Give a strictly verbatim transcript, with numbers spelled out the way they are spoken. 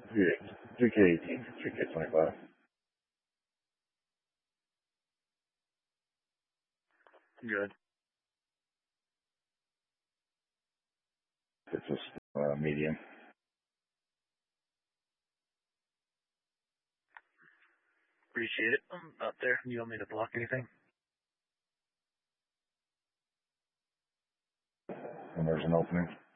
three K eighteen, three K twenty-five. Good. It's just uh, medium. Appreciate it. I'm up there. You want me to block anything? And there's an opening.